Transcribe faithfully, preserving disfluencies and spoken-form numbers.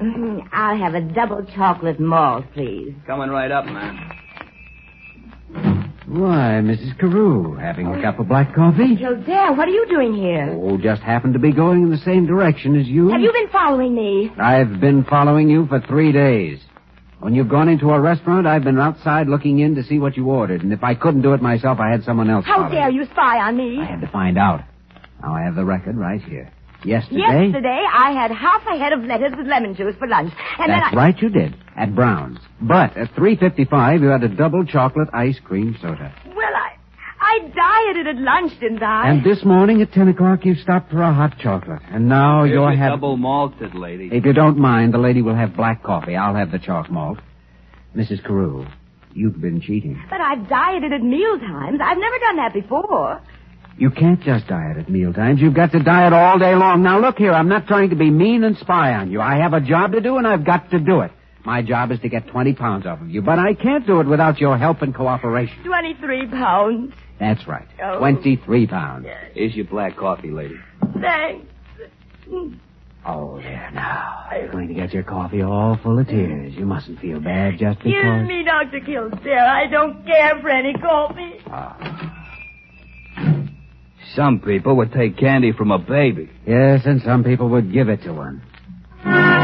Mm, I'll have a double chocolate malt, please. Coming right up, man. Why, Missus Carew, having a cup of black coffee? Kildare, what are you doing here? Oh, just happened to be going in the same direction as you. Have you been following me? I've been following you for three days. When you've gone into a restaurant, I've been outside looking in to see what you ordered. And if I couldn't do it myself, I had someone else How follow dare you spy on me? I had to find out. Now I have the record right here. Yesterday... Yesterday, I had half a head of lettuce with lemon juice for lunch. And That's then I... right, you did. At Brown's. But at three fifty-five, you had a double chocolate ice cream soda. Well, I... I dieted at lunch, didn't I? And this morning at ten o'clock, you stopped for a hot chocolate. And now Here's you're your having... double malted, lady. If you don't mind, the lady will have black coffee. I'll have the chalk malt. Missus Carew, you've been cheating. But I've dieted at mealtimes. I've never done that before. You can't just diet at mealtimes. You've got to diet all day long. Now, look here. I'm not trying to be mean and spy on you. I have a job to do, and I've got to do it. My job is to get twenty pounds off of you, but I can't do it without your help and cooperation. Twenty-three pounds. That's right. Oh. Twenty-three pounds. Here's your black coffee, lady. Thanks. Oh, there now. You're going to get your coffee all full of tears. You mustn't feel bad just because... Excuse me, Doctor Kildare. I don't care for any coffee. Ah. Some people would take candy from a baby. Yes, and some people would give it to one.